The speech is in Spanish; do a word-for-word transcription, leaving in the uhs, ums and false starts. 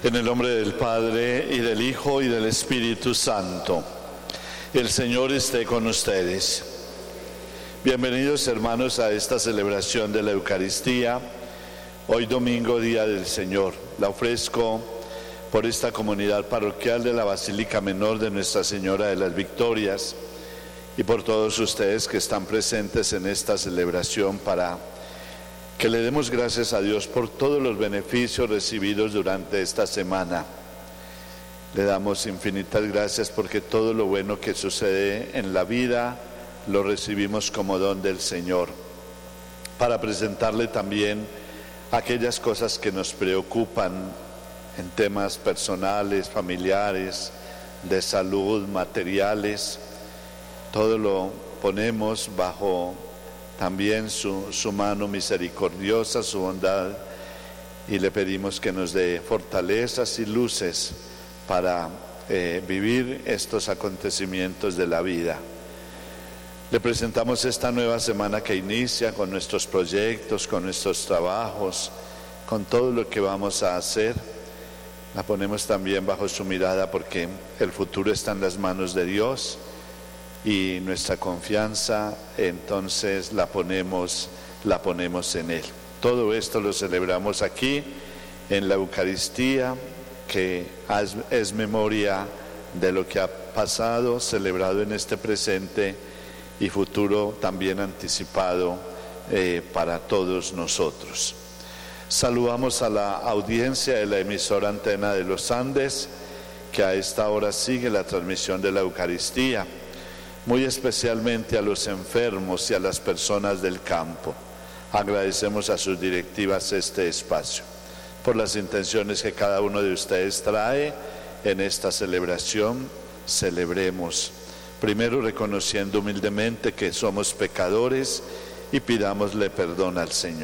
En el nombre del Padre, y del Hijo, y del Espíritu Santo. El Señor esté con ustedes. Bienvenidos, hermanos, a esta celebración de la Eucaristía. Hoy domingo, Día del Señor. La ofrezco por esta comunidad parroquial de la Basílica Menor de Nuestra Señora de las Victorias y por todos ustedes que están presentes en esta celebración, para que le demos gracias a Dios por todos los beneficios recibidos durante esta semana. Le damos infinitas gracias porque todo lo bueno que sucede en la vida lo recibimos como don del Señor, para presentarle también aquellas cosas que nos preocupan en temas personales, familiares, de salud, materiales. Todo lo ponemos bajo también su, su mano misericordiosa, su bondad, y le pedimos que nos dé fortalezas y luces para eh, vivir estos acontecimientos de la vida. Le presentamos esta nueva semana que inicia con nuestros proyectos, con nuestros trabajos, con todo lo que vamos a hacer. La ponemos también bajo su mirada porque el futuro está en las manos de Dios. Y nuestra confianza entonces la ponemos, la ponemos en Él. Todo esto lo celebramos aquí en la Eucaristía, que es memoria de lo que ha pasado, celebrado en este presente y futuro también anticipado eh, para todos nosotros. Saludamos a la audiencia de la emisora Antena de los Andes, que a esta hora sigue la transmisión de la Eucaristía. Muy especialmente a los enfermos y a las personas del campo. Agradecemos a sus directivas este espacio, por las intenciones que cada uno de ustedes trae en esta celebración. Celebremos, primero reconociendo humildemente que somos pecadores y pidámosle perdón al Señor.